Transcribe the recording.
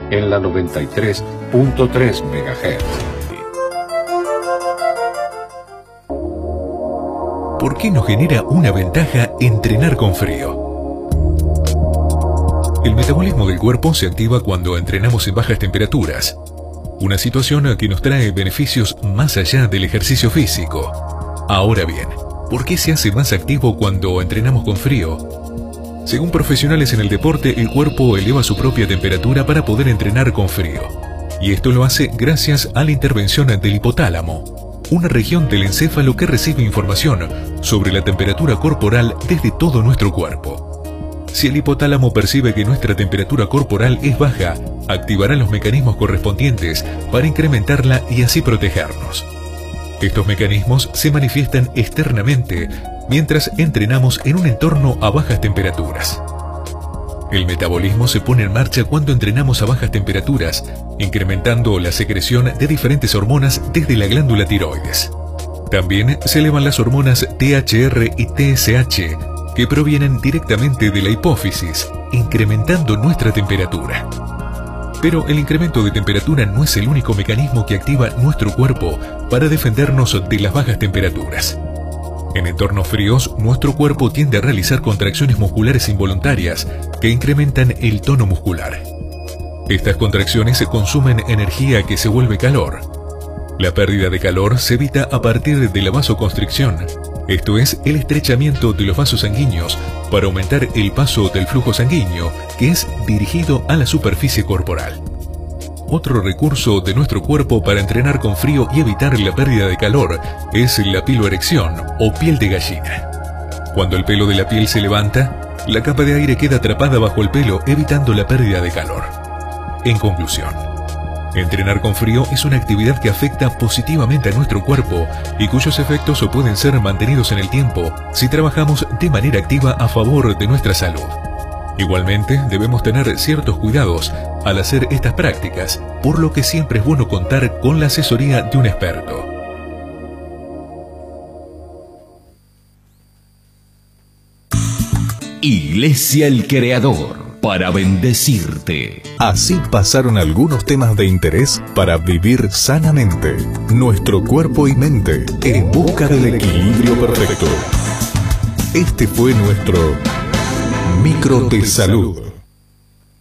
en la 93.3 MHz. ¿Por qué nos genera una ventaja entrenar con frío? El metabolismo del cuerpo se activa cuando entrenamos en bajas temperaturas, una situación que nos trae beneficios más allá del ejercicio físico. Ahora bien, ¿por qué se hace más activo cuando entrenamos con frío? Según profesionales en el deporte, el cuerpo eleva su propia temperatura para poder entrenar con frío. Y esto lo hace gracias a la intervención del hipotálamo, una región del encéfalo que recibe información sobre la temperatura corporal desde todo nuestro cuerpo. Si el hipotálamo percibe que nuestra temperatura corporal es baja, activará los mecanismos correspondientes para incrementarla y así protegernos. Estos mecanismos se manifiestan externamente mientras entrenamos en un entorno a bajas temperaturas. El metabolismo se pone en marcha cuando entrenamos a bajas temperaturas, incrementando la secreción de diferentes hormonas desde la glándula tiroides. También se elevan las hormonas THR y TSH, que provienen directamente de la hipófisis, incrementando nuestra temperatura. Pero el incremento de temperatura no es el único mecanismo que activa nuestro cuerpo para defendernos de las bajas temperaturas. En entornos fríos, nuestro cuerpo tiende a realizar contracciones musculares involuntarias que incrementan el tono muscular. Estas contracciones consumen energía que se vuelve calor. La pérdida de calor se evita a partir de la vasoconstricción, esto es, el estrechamiento de los vasos sanguíneos para aumentar el paso del flujo sanguíneo, que es dirigido a la superficie corporal. Otro recurso de nuestro cuerpo para entrenar con frío y evitar la pérdida de calor es la piloerección o piel de gallina. Cuando el pelo de la piel se levanta, la capa de aire queda atrapada bajo el pelo, evitando la pérdida de calor. En conclusión, entrenar con frío es una actividad que afecta positivamente a nuestro cuerpo y cuyos efectos pueden ser mantenidos en el tiempo si trabajamos de manera activa a favor de nuestra salud. Igualmente, debemos tener ciertos cuidados al hacer estas prácticas, por lo que siempre es bueno contar con la asesoría de un experto. Iglesia El Creador, para bendecirte. Así pasaron algunos temas de interés para vivir sanamente nuestro cuerpo y mente en busca del equilibrio perfecto. Este fue nuestro Micro de Salud.